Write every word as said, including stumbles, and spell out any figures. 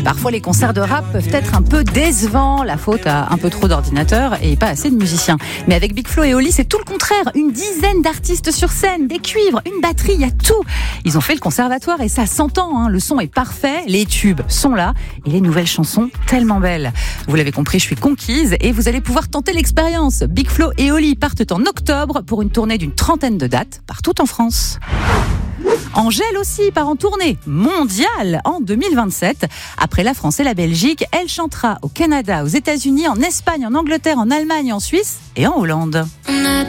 Parfois, les concerts de rap peuvent être un peu décevants, la faute à un peu trop d'ordinateurs et pas assez de musiciens. Mais avec Big Flo et Oli, c'est tout le contraire. Une dizaine d'artistes sur scène, des cuivres, une batterie, il y a tout. Ils ont fait le conservatoire et ça s'entend, hein. Le son est parfait, les tubes sont là et les nouvelles chansons tellement belles. Vous l'avez compris, je suis conquise et vous allez pouvoir tenter l'expérience. Big Flo et Oli partent en octobre pour une tournée d'une trentaine de dates partout en France. Angèle aussi part en tournée mondiale en deux mille vingt-sept. Après la France et la Belgique, elle chantera au Canada, aux États-Unis, en Espagne, en Angleterre, en Allemagne, en Suisse et en Hollande.